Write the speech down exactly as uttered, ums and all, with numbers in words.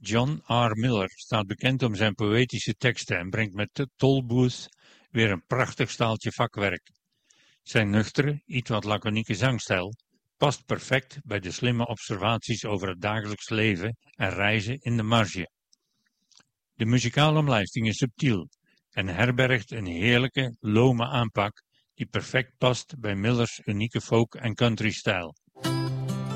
John R. Miller staat bekend om zijn poëtische teksten en brengt met Tollbooth weer een prachtig staaltje vakwerk. Zijn nuchtere, iets wat laconieke zangstijl past perfect bij de slimme observaties over het dagelijks leven en reizen in de marge. De muzikale omlijsting is subtiel en herbergt een heerlijke, lome aanpak die perfect past bij Millers unieke folk- en country-stijl.